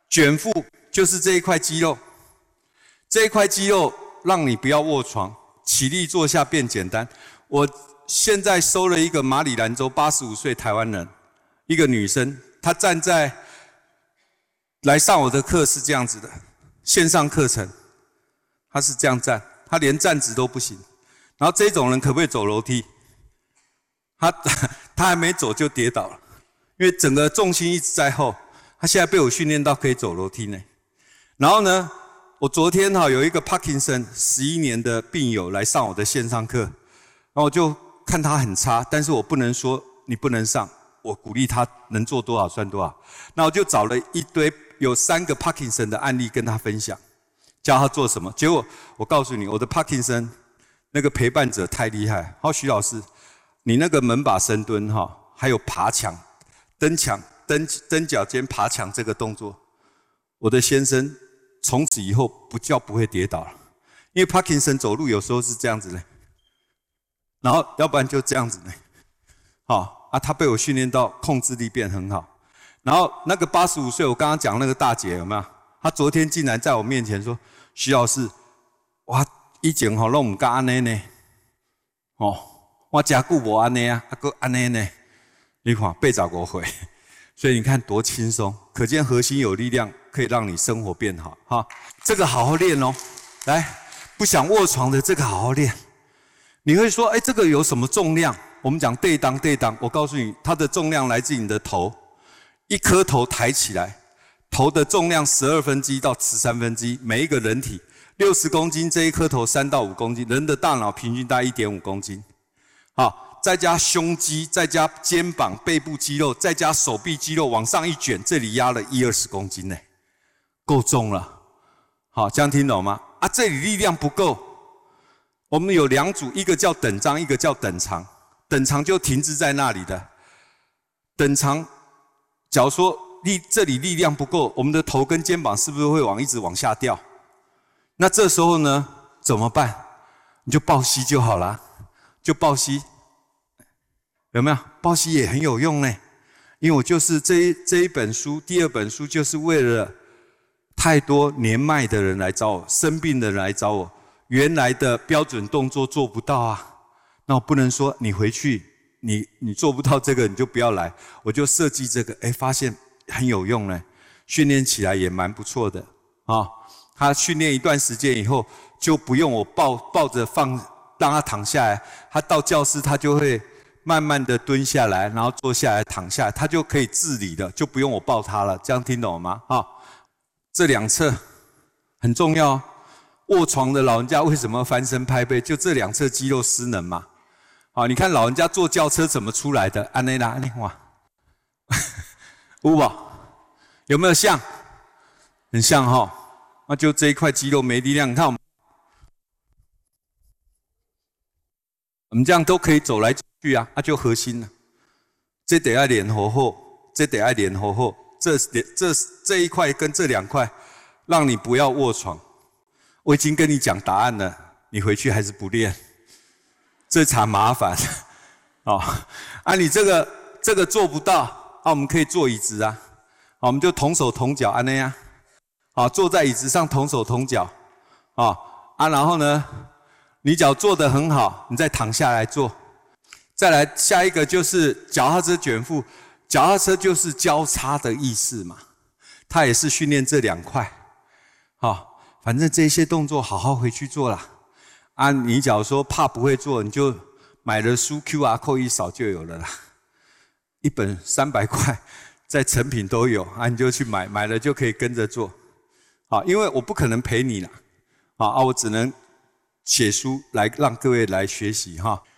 卷腹就是这一块肌肉，这一块肌肉让你不要卧床，起立坐下变简单。我现在收了一个马里兰州85岁台湾人，一个女生，她站在来上我的课是这样子的，线上课程，她是这样站，她连站直都不行。然后这种人可不可以走楼梯？她还没走就跌倒了，因为整个重心一直在后。她现在被我训练到可以走楼梯呢。然后呢，我昨天有一个 Parkinson 11年的病友来上我的线上课，然后我就看他很差，但是我不能说你不能上，我鼓励他能做多少算多少。那我就找了一堆有3个 Parkinson 的案例跟他分享，教他做什么。结果我告诉你，我的 Parkinson 那个陪伴者太厉害。好，徐老师，你那个门把深蹲还有爬墙、蹬脚尖爬墙这个动作，我的先生从此以后不会跌倒了，因为 Parkinson 走路有时候是这样子的，然后要不然就这样子的，他被我训练到控制力变很好。然后那个85岁，我刚刚讲那个大姐有没有？她昨天竟然在我面前说：“徐老师，我以前都唔敢安尼呢，我真久无安尼啊，还安尼呢。”你看85岁。所以你看多轻松，可见核心有力量可以让你生活变好哈。这个好好练哦，来，不想卧床的这个好好练。你会说，这个有什么重量？我们讲对当，我告诉你，它的重量来自你的头，一颗头抬起来，头的重量1/12到1/13，每一个人体60公斤，这一颗头3到5公斤，人的大脑平均大概1.5公斤，好。再加胸肌，再加肩膀、背部肌肉，再加手臂肌肉往上一卷，这里压了20公斤呢，够重了。好，这样听懂吗？这里力量不够，我们有2组，一个叫等张，一个叫等长。等长就停滞在那里的，等长，假如说这里力量不够，我们的头跟肩膀是不是会一直往下掉？那这时候呢，怎么办？你就抱膝就好了，就抱膝。有没有？抱膝也很有用呢，因为我就是这一本书，第2本书就是为了太多年迈的人来找我，生病的人来找我，原来的标准动作做不到啊，那我不能说你回去你做不到这个你就不要来，我就设计这个，发现很有用呢，训练起来也蛮不错的啊。他训练一段时间以后，就不用我抱着让他躺下来，他到教室他就会慢慢的蹲下来，然后坐下来，躺下来，他就可以自理了，就不用我抱他了。这样听懂吗？这2侧很重要哦。卧床的老人家为什么翻身拍背？就这2侧肌肉失能嘛。你看老人家坐轿车怎么出来的？安内啦，安内哇，有无？有没有像？很像哈。那就这一块肌肉没力量，你看我们这样都可以走来走去啊，就核心了。这得要练好好，这得要练好好。这一块跟这2块，让你不要卧床。我已经跟你讲答案了，你回去还是不练，这才麻烦。你这个做不到，我们可以坐椅子啊，我们就同手同脚安那样，坐在椅子上同手同脚，然后呢？你脚做得很好，你再躺下来做。再来下一个就是脚踏车卷腹，脚踏车就是交叉的意思嘛，它也是训练这2块。反正这些动作好好回去做啦。你假如说怕不会做，你就买了书 QR code 一扫就有了啦。一本300块，在成品都有，你就去买了就可以跟着做。因为我不可能陪你啦，我只能写书来让各位来学习哈。